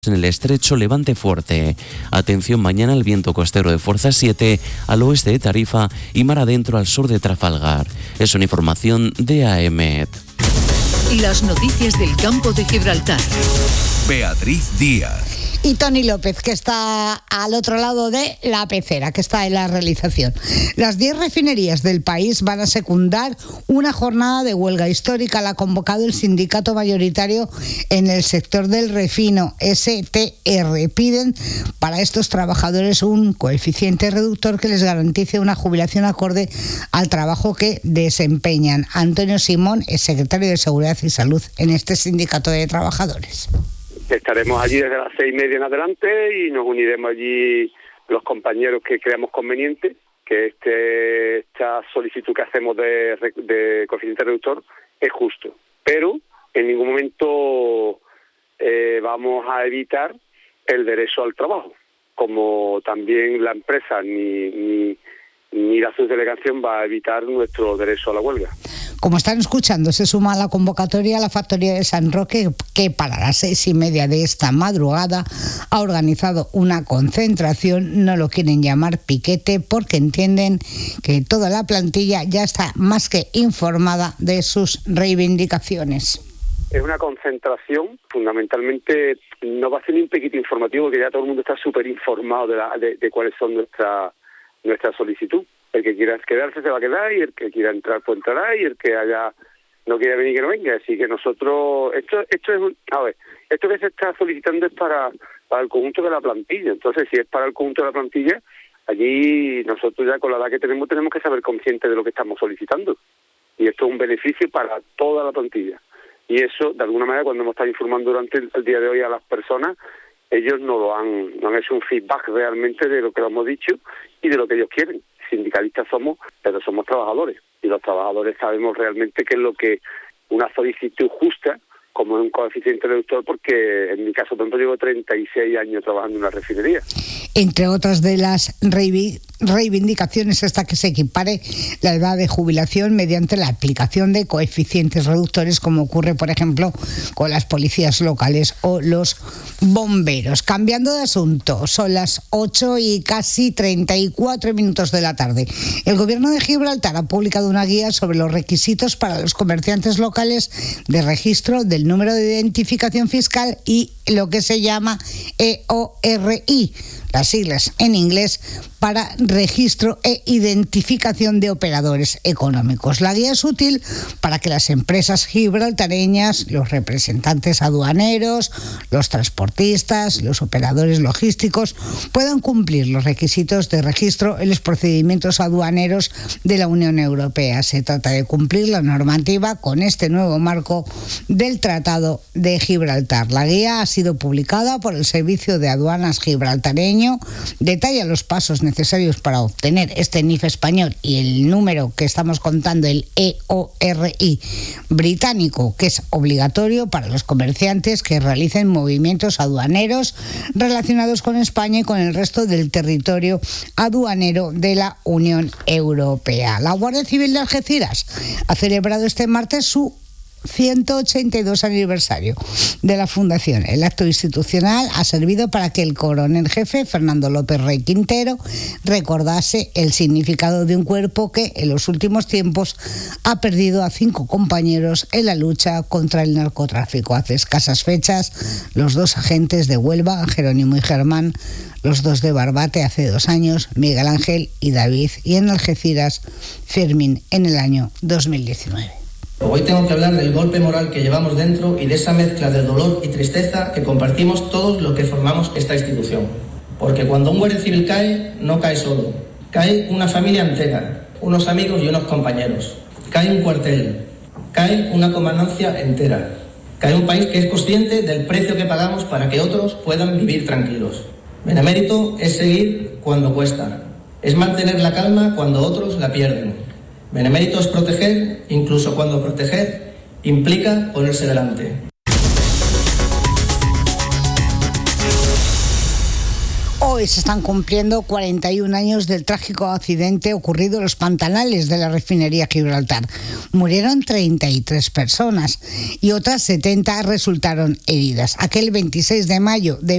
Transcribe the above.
en el estrecho levante fuerte. Atención mañana al viento costero de fuerza 7 al oeste de Tarifa y mar adentro al sur de Trafalgar. Es una información de AEMET. Las noticias del campo de Gibraltar. Beatriz Díaz. Y Tony López, que está al otro lado de la pecera, que está en la realización. Las 10 refinerías del país van a secundar una jornada de huelga histórica. La ha convocado el sindicato mayoritario en el sector del refino, STR. Piden para estos trabajadores un coeficiente reductor que les garantice una jubilación acorde al trabajo que desempeñan. Antonio Simón es secretario de Seguridad y Salud en este sindicato de trabajadores. Estaremos allí desde las 6:30 en adelante y nos uniremos allí los compañeros que creamos conveniente, que esta solicitud que hacemos de coeficiente reductor es justo. Pero en ningún momento vamos a evitar el derecho al trabajo, como también la empresa ni la subdelegación va a evitar nuestro derecho a la huelga. Como están escuchando, se suma a la convocatoria a la factoría de San Roque, que para las 6:30 de esta madrugada ha organizado una concentración. No lo quieren llamar piquete porque entienden que toda la plantilla ya está más que informada de sus reivindicaciones. Es una concentración, fundamentalmente no va a ser ni un piquete informativo, porque ya todo el mundo está súper informado de cuáles son nuestra solicitud. El que quiera quedarse se va a quedar y el que quiera entrar pues entrará y el que no quiera venir que no venga. Así que nosotros, esto que se está solicitando es para el conjunto de la plantilla. Entonces, si es para el conjunto de la plantilla, allí nosotros ya con la edad que tenemos que saber conscientes de lo que estamos solicitando. Y esto es un beneficio para toda la plantilla. Y eso, de alguna manera, cuando hemos estado informando durante el día de hoy a las personas, ellos no han hecho un feedback realmente de lo que hemos dicho y de lo que ellos quieren. Sindicalistas somos, pero somos trabajadores, y los trabajadores sabemos realmente qué es lo que una solicitud justa, como es un coeficiente reductor, porque en mi caso, por ejemplo, llevo 36 años trabajando en una refinería. Entre otras de las reivindicaciones está que se equipare la edad de jubilación mediante la aplicación de coeficientes reductores, como ocurre, por ejemplo, con las policías locales o los bomberos. Cambiando de asunto, son las 8:34 de la tarde. El Gobierno de Gibraltar ha publicado una guía sobre los requisitos para los comerciantes locales de registro del número de identificación fiscal y lo que se llama EORI, las siglas en inglés para registro e identificación de operadores económicos. La guía es útil para que las empresas gibraltareñas, los representantes aduaneros, los transportistas, los operadores logísticos puedan cumplir los requisitos de registro en los procedimientos aduaneros de la Unión Europea. Se trata de cumplir la normativa con este nuevo marco del Tratado de Gibraltar. La guía ha sido publicada por el Servicio de Aduanas gibraltareño, detalla los pasos necesarios para obtener este NIF español y el número que estamos contando, el EORI británico, que es obligatorio para los comerciantes que realicen movimientos aduaneros relacionados con España y con el resto del territorio aduanero de la Unión Europea. La Guardia Civil de Algeciras ha celebrado este martes su 182 aniversario de la fundación. El acto institucional ha servido para que el coronel jefe Fernando López Rey Quintero recordase el significado de un cuerpo que en los últimos tiempos ha perdido a 5 compañeros en la lucha contra el narcotráfico. Hace escasas fechas, los 2 agentes de Huelva, Jerónimo y Germán, los 2 de Barbate hace 2 años, Miguel Ángel y David, y en Algeciras, Fermín, en el año 2019. Hoy tengo que hablar del golpe moral que llevamos dentro y de esa mezcla de dolor y tristeza que compartimos todos los que formamos esta institución. Porque cuando un guardia civil cae, no cae solo. Cae una familia entera, unos amigos y unos compañeros. Cae un cuartel, cae una comandancia entera. Cae un país que es consciente del precio que pagamos para que otros puedan vivir tranquilos. Benemérito es seguir cuando cuesta. Es mantener la calma cuando otros la pierden. Benemérito es proteger, incluso cuando proteger implica ponerse delante. Hoy se están cumpliendo 41 años del trágico accidente ocurrido en los pantanales de la refinería Gibraltar. Murieron 33 personas y otras 70 resultaron heridas. Aquel 26 de mayo de